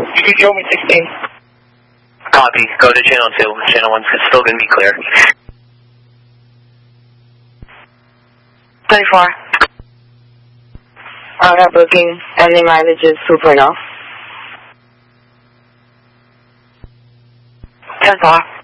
You can show me 16. Copy. Go to channel 2. Channel 1's still going to be clear. 34. On that booking, any mileage is 2.0. 10-4.